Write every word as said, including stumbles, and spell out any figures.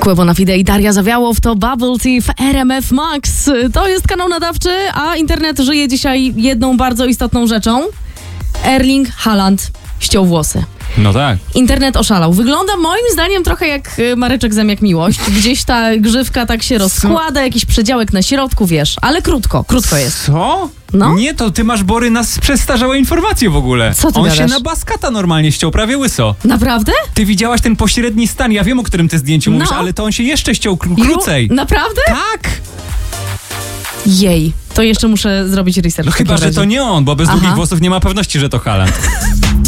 Bona Fide i Daria Zawiałow to Bubble Tea w R M F Max. To jest kanał nadawczy, a internet żyje dzisiaj jedną bardzo istotną rzeczą. Erling Haaland ściął włosy. No tak. Internet oszalał. Wygląda moim zdaniem trochę jak Mareczek Zamiak Miłość. Gdzieś ta grzywka tak się rozkłada, jakiś przedziałek na środku, wiesz. Ale krótko, krótko jest. Co? No? Nie, to ty masz, Bory, nas przestarzałe informacje w ogóle. Co ty On gadasz? się na Baskata normalnie ściął, prawie łyso. Naprawdę? Ty widziałaś ten pośredni stan, ja wiem, o którym ty zdjęciu mówisz, No. ale to on się jeszcze ściął kró- krócej. Ju, naprawdę? Tak! Jej. To jeszcze muszę zrobić research. No w takim chyba, że razie. to nie on, bo bez Aha. długich włosów nie ma pewności, że to Haaland.